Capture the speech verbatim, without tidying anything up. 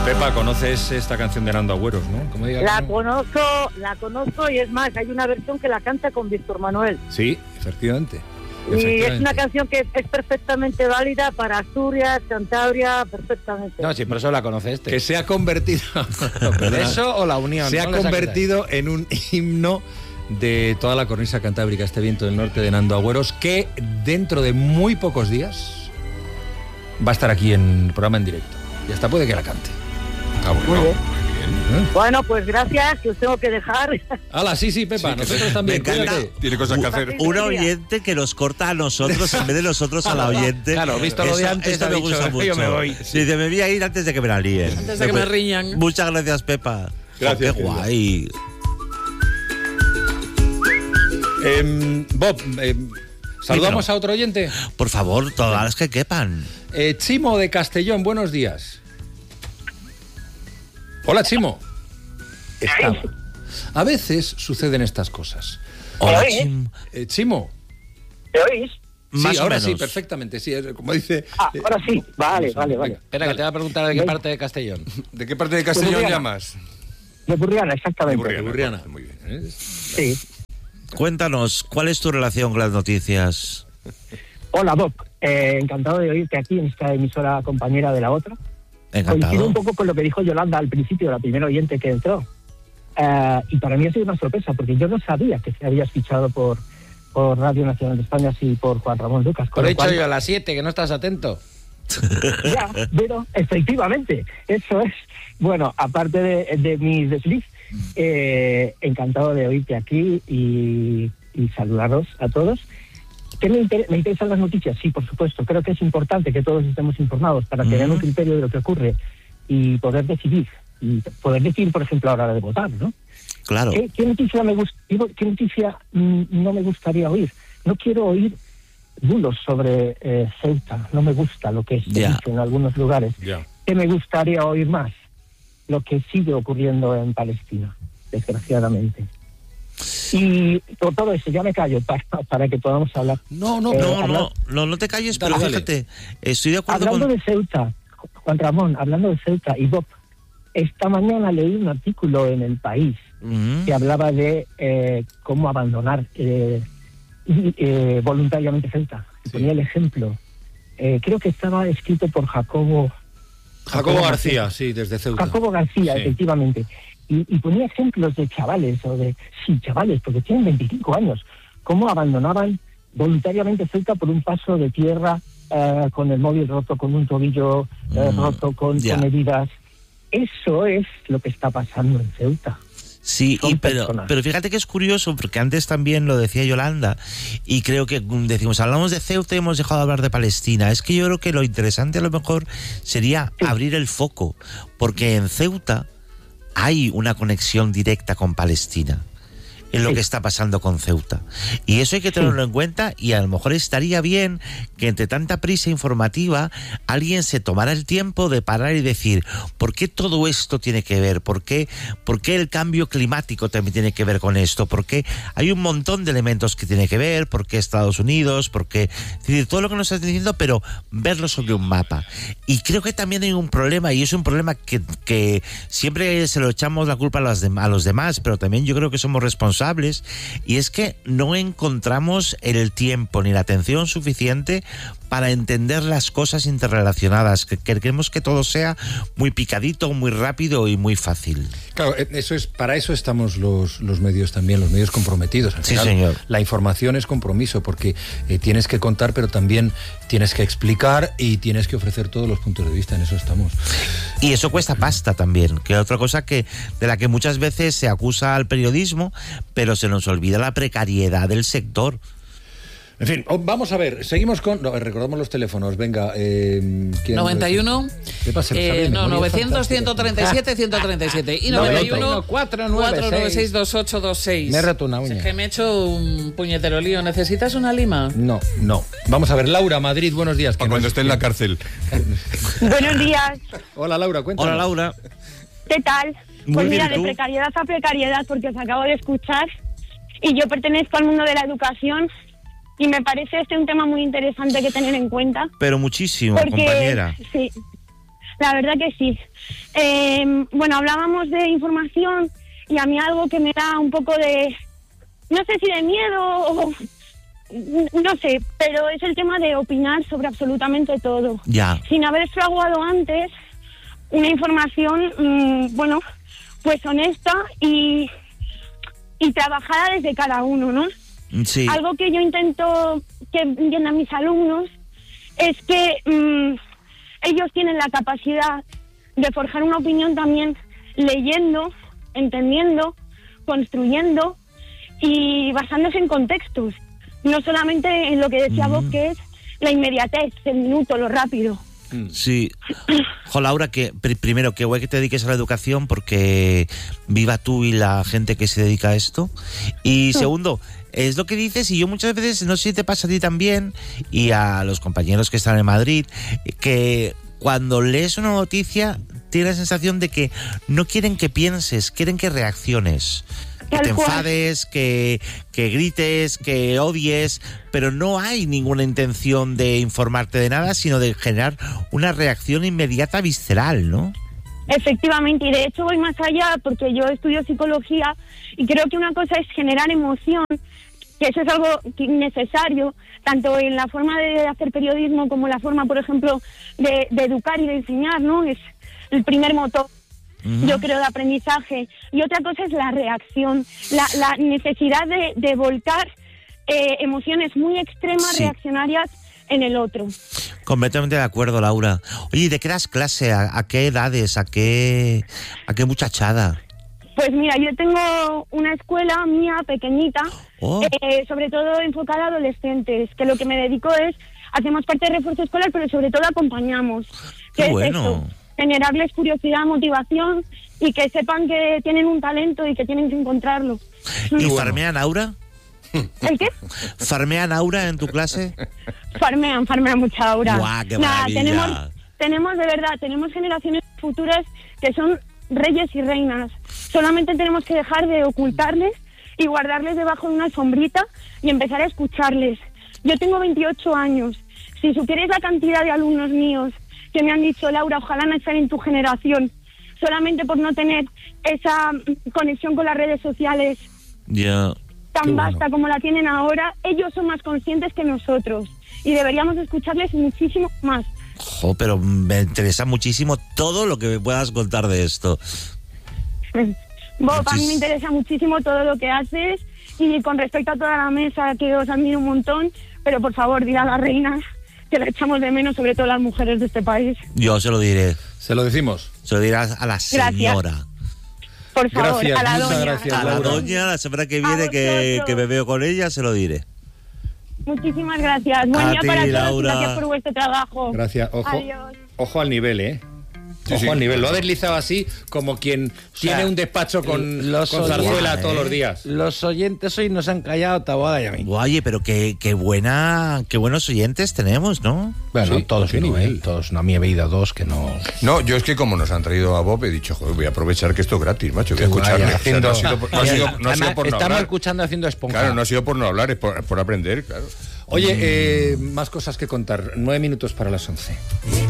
Pepa, ¿conoces esta canción de Nando Agüeros, no? Como diga, La ¿no? conozco, la conozco y es más, hay una versión que la canta con Víctor Manuel. Sí, efectivamente. Y efectivamente. es una canción que es perfectamente válida para Asturias, Cantabria, perfectamente. No, sí, por eso la conoce este. Que se ha convertido... No, perdona. ¿Eso o la unión? Se ha No le saques convertido en un himno de toda la cornisa cantábrica, este viento del norte de Nando Agüeros, que dentro de muy pocos días va a estar aquí en el programa en directo. Y hasta puede que la cante. Ah, bueno. Muy bien. ¿Eh? Bueno, pues gracias, que os tengo que dejar. Hala, sí, sí, Pepa, Sí, que nosotros sí. también. Me encanta. cuídate. Tiene cosas que hacer. Un oyente que nos corta a nosotros en vez de nosotros a la oyente. Claro, visto lo de Eso- antes, esto ha me dicho, gusta yo mucho. me voy. Dice, me voy a ir antes de que me la líen. Antes de que me riñan. Muchas gracias, Pepa. Gracias, Oh, qué querida. guay. Eh, Bob, eh, saludamos Dímelo. a otro oyente. Por favor, todas las que quepan. Eh, Chimo de Castellón, buenos días. Hola, Chimo. Está. A veces suceden estas cosas. Hola, oís? Chim. Eh, Chimo. ¿Me oís? Más sí, o ahora menos. sí, perfectamente. Sí, es como dice. Ah, eh, ahora sí. Vale, vale, vale. Espera, que te va a preguntar de qué parte de Castellón. ¿De qué parte de Castellón Burriana. llamas? De Burriana, exactamente. Burriana. Burriana. Muy bien. ¿eh? Sí. Cuéntanos, ¿cuál es tu relación con las noticias? Hola, Bob. Eh, encantado de oírte aquí en esta emisora compañera de la otra. Coincido Encantado. un poco con lo que dijo Yolanda al principio, la primera oyente que entró. Eh, y para mí ha sido una sorpresa, porque yo no sabía que se había fichado por, por Radio Nacional de España, sí, por Juan Ramón Lucas. Por Con he lo dicho cual, yo a las siete, que no estás atento. ya, pero efectivamente, eso es. Bueno, aparte de, de mis desliz, eh, encantado de oírte aquí y, y saludaros a todos. ¿Qué me, inter- me interesan las noticias? Sí, por supuesto. Creo que es importante que todos estemos informados para tener un criterio de lo que ocurre y poder decidir. Y poder decidir, por ejemplo, a la hora de votar, ¿no? Claro. ¿Qué, qué noticia, me gust- digo, ¿Qué noticia mm, no me gustaría oír? No quiero oír bulos sobre eh, Ceuta. No me gusta lo que se Ya. dice en algunos lugares. Ya. ¿Qué me gustaría oír más? Lo que sigue ocurriendo en Palestina, desgraciadamente. Y por todo eso, ya me callo para, para que podamos hablar. No, no, Eh, No, habla- no, no, no te calles, Dale, pero dale. fíjate, estoy de acuerdo Hablando con... de Ceuta, Juan Ramón, hablando de Ceuta y Bob, esta mañana leí un artículo en El País Mm. que hablaba de eh, cómo abandonar eh, y, eh, voluntariamente Ceuta. Y Sí. ponía el ejemplo. Eh, creo que estaba escrito por Jacobo... Jacobo García, sí, desde Ceuta. Jacobo García, Sí. efectivamente. Y, y ponía ejemplos de chavales, o de... Sí, chavales, porque tienen veinticinco años. Cómo abandonaban voluntariamente Ceuta por un paso de tierra eh, con el móvil roto, con un tobillo eh, Mm, roto, con, ya. con heridas. Eso es lo que está pasando en Ceuta. Sí, Son y pero, personas. pero fíjate que es curioso, porque antes también lo decía Yolanda, y creo que mm, decimos, hablamos de Ceuta y hemos dejado de hablar de Palestina. Es que yo creo que lo interesante a lo mejor sería Sí. abrir el foco, porque en Ceuta hay una conexión directa con Palestina, en lo Sí. que está pasando con Ceuta. Y eso hay que tenerlo en cuenta, y a lo mejor estaría bien que entre tanta prisa informativa alguien se tomara el tiempo de parar y decir, ¿por qué todo esto tiene que ver? ¿Por qué, por qué el cambio climático también tiene que ver con esto? ¿Por qué hay un montón de elementos que tiene que ver? ¿Por qué Estados Unidos? ¿Por qué? Es decir, todo lo que nos estás diciendo, pero verlo sobre un mapa. Y creo que también hay un problema, y es un problema que, que siempre se lo echamos la culpa a los, dem- a los demás, pero también yo creo que somos responsables, y es que no encontramos el tiempo ni la atención suficiente para entender las cosas interrelacionadas, que que queremos que todo sea muy picadito, muy rápido y muy fácil. Claro, eh, eso es, para eso estamos los, los medios también, los medios comprometidos. Al Sí, final, señor. La información es compromiso, porque eh, tienes que contar, pero también tienes que explicar y tienes que ofrecer todos los puntos de vista. En eso estamos. Y eso cuesta pasta también, que es otra cosa que de la que muchas veces se acusa al periodismo, pero se nos olvida la precariedad del sector. En fin, oh, vamos a ver, seguimos con... No, recordamos los teléfonos, venga. Eh, ¿quién- noventa y uno, ¿Qué pasa? eh, ¿Sabe de no, memoria? novecientos, Fantástica. ciento treinta y siete, ciento treinta y siete. Y noventa y uno, cuatro cuatro nueve seis, dos ocho dos seis. Me he roto una uña. Es que me he hecho un puñetero lío. ¿Necesitas una lima? No, no. Vamos a ver, Laura, Madrid, buenos días. Para que cuando nos- esté en la cárcel. Buenos días, Hola, Laura, cuéntanos. Hola, Laura. ¿qué tal? Muy Pues bien, mira, ¿y de tú? precariedad a precariedad, porque os acabo de escuchar y yo pertenezco al mundo de la educación y me parece este un tema muy interesante que tener en cuenta. Pero muchísimo, Porque, compañera. sí, La verdad que sí. Eh, bueno, hablábamos de información y a mí algo que me da un poco de, no sé si de miedo o no sé, pero es el tema de opinar sobre absolutamente todo. Ya. Sin haber fraguado antes una información, mmm, bueno, pues honesta y, y trabajada desde cada uno, ¿no? Sí. Algo que yo intento que entiendan mis alumnos es que mmm, ellos tienen la capacidad de forjar una opinión también leyendo, entendiendo, construyendo y basándose en contextos. No solamente en lo que decía mm. Bob, que es la inmediatez, el minuto, lo rápido. Sí. Jo, Laura, que pr- primero, qué guay que te dediques a la educación, porque viva tú y la gente que se dedica a esto. Y segundo, es lo que dices, y yo muchas veces, no sé si te pasa a ti también, y a los compañeros que están en Madrid, que cuando lees una noticia tienes la sensación de que no quieren que pienses, quieren que reacciones. Que te enfades, que, que grites, que odies, pero no hay ninguna intención de informarte de nada, sino de generar una reacción inmediata visceral, ¿no? Efectivamente, y de hecho voy más allá porque yo estudio psicología y creo que una cosa es generar emoción, que eso es algo necesario, tanto en la forma de hacer periodismo como la forma, por ejemplo, de, de educar y de enseñar, ¿no? Es el primer motor. Uh-huh. Yo creo de aprendizaje. Y otra cosa es la reacción, la, la necesidad de, de volcar eh, emociones muy extremas, sí. reaccionarias en el otro. Completamente de acuerdo, Laura. Oye, ¿de qué das clase? ¿A, a qué edades? ¿A qué, a qué muchachada? Pues mira, yo tengo una escuela mía pequeñita, oh. eh, sobre todo enfocada a adolescentes, que lo que me dedico es, hacemos parte de refuerzo escolar, pero sobre todo acompañamos. Qué ¿Qué bueno. Es esto? Generarles curiosidad, motivación y que sepan que tienen un talento y que tienen que encontrarlo. ¿Y farmean Aura? ¿El qué? ¿Farmean Aura en tu clase? Farmean, farmean mucha Aura. ¡Guau, qué Nada, maravilla! tenemos, tenemos de verdad, tenemos generaciones futuras que son reyes y reinas. Solamente tenemos que dejar de ocultarles y guardarles debajo de una sombrita y empezar a escucharles. Yo tengo veintiocho años. Si supierais la cantidad de alumnos míos que me han dicho, Laura, ojalá no estar en tu generación, solamente por no tener esa conexión con las redes sociales yeah. tan vasta bueno. como la tienen ahora, ellos son más conscientes que nosotros y deberíamos escucharles muchísimo más. Jo, pero me interesa muchísimo todo lo que me puedas contar de esto. Bob, a mí me interesa muchísimo todo lo que haces y con respecto a toda la mesa, que os admiro un montón, pero por favor, dile a la reina que la echamos de menos, sobre todo las mujeres de este país. Yo se lo diré. ¿Se lo decimos? Se lo dirás a la señora. Gracias. Por favor, gracias, a la muchas doña. gracias, a la Laura. doña, la semana que viene que, que me veo con ella, se lo diré. Muchísimas gracias. Buen A día ti, para todos. Laura. Gracias por vuestro trabajo. Gracias. Ojo, Adiós. ojo al nivel, ¿eh? Sí, Ojo sí. al nivel. Lo ha deslizado así como quien sea, tiene un despacho con, los con oyentes, zarzuela ¿eh? todos los días. Los oyentes hoy nos han callado Taboada y a mí. Oye, pero qué, qué buena, qué buenos oyentes tenemos, ¿no? Bueno, Sí, todos qué no, nivel. ¿eh? Todos no. A mí he oído dos que no... No, yo es que como nos han traído a Bob, he dicho, joder, voy a aprovechar que esto es gratis, macho, voy a escucharle. Vaya, O sea, no ha sido por no, ha sido, no ha sido Además, por no estamos hablar. escuchando haciendo esponja. Claro, no ha sido por no hablar, es por, por aprender, claro. Oye, eh, más cosas que contar. Nueve minutos para las once.